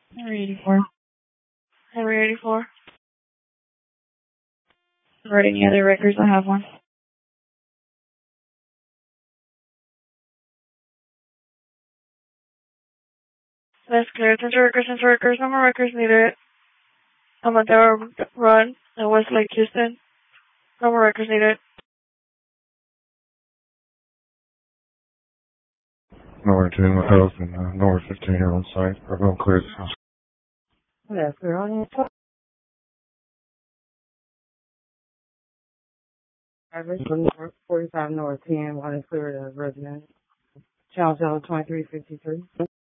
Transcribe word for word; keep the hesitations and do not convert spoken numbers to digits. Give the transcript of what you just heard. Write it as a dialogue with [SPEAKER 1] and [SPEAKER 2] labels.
[SPEAKER 1] Henry eighty-four. Henry eighty-four. Read any other records? I have one. That's clear. Central records, central records. No more records needed. Amador Run in Westlake, Houston. No more records needed.
[SPEAKER 2] Nowhere ten with health and uh, Nowhere fifteen here on site. We're going to clear this house.
[SPEAKER 3] Yes, we're on your average forty-five North ten, one is clear to resident. Challenge L twenty-three fifty-three.